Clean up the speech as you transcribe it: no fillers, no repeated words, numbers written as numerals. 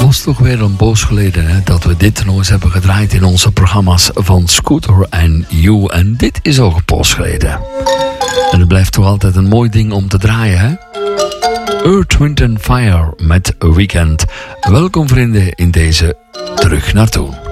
was toch weer een poos geleden hè, dat we dit nog eens hebben gedraaid in onze programma's van Scooter en You. En dit is ook een poos geleden. En het blijft toch altijd een mooi ding om te draaien, hè? Earth, Wind & Fire met Weekend. Welkom vrienden in deze Terug Naartoe.